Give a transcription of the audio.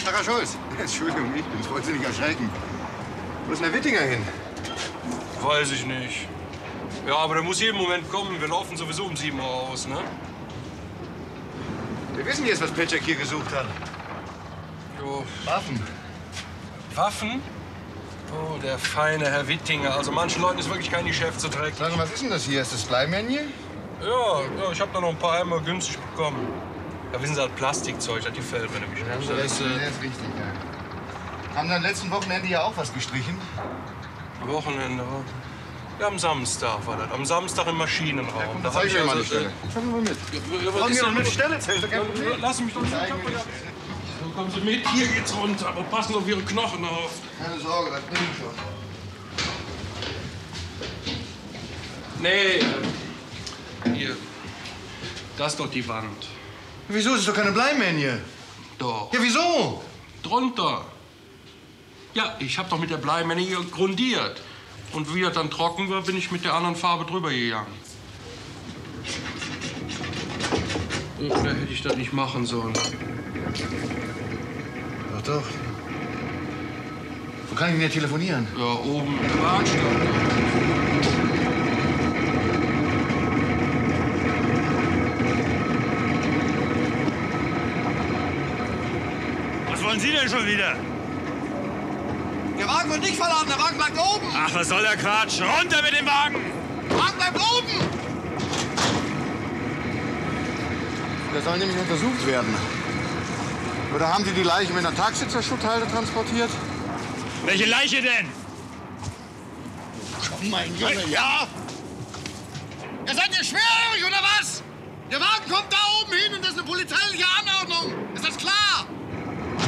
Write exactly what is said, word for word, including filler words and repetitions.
Pfarrer Scholz. Entschuldigung, ich bin's. Wollte Sie nicht erschrecken. Wo ist denn der Wittinger hin? Weiß ich nicht. Ja, aber der muss jeden Moment kommen. Wir laufen sowieso um sieben Uhr aus, ne? Wir wissen jetzt, was Petschek hier gesucht hat. Jo. Waffen. Waffen? Oh, der feine Herr Wittinger. Also manchen Leuten ist wirklich kein Geschäft zu dreckig. Sagen Sie, was ist denn das hier? Ist das Bleimännchen? Ja, ja, ich habe da noch ein paar Eimer günstig bekommen. Ja, wissen Sie, das Plastikzeug, das gefällt mir nämlich Ja, nicht. das, Das ist, ist, das ist richtig, ja. Haben Sie am letzten Wochenende ja auch was gestrichen? äh, Wochenende. Ja, am Samstag war das. Am Samstag im Maschinenraum. Ja, komm, da zeig ich hab mir mal also, eine Stelle. äh, Kommen Sie mal mit. Ja, ja, was Kommen ist Sie doch denn mit los? Stelle, zählt doch kein Ja, Problem. lass mich doch nicht. Zeigen wir So, kommen Sie mit. Hier geht's runter. Aber passen Sie auf Ihre Knochen auf. Keine Sorge, das bringt schon. Nee, äh, hier. Das ist doch die Wand. Wieso? Das ist doch keine Bleimännchen. Doch. Ja, wieso? Drunter. Ja, ich habe doch mit der Bleimänner hier grundiert. Und wie er dann trocken war, bin ich mit der anderen Farbe drüber gegangen. Oder hätte ich das nicht machen sollen? Doch, doch. Wo kann ich denn hier telefonieren? Ja, oben im Bahnsteig. Was wollen Sie denn schon wieder? Der Wagen wird nicht verladen, der Wagen bleibt oben. Ach, was soll der Quatsch? Runter mit dem Wagen! Der Wagen bleibt oben. Der soll nämlich untersucht werden. Oder haben Sie die Leiche mit einer Tagsitzer-Schutthalde transportiert? Welche Leiche denn? Komm, mein Junge, ja? Ihr seid ihr schwerhörig, oder was? Der Wagen kommt da oben hin und das ist eine polizeiliche Annahme.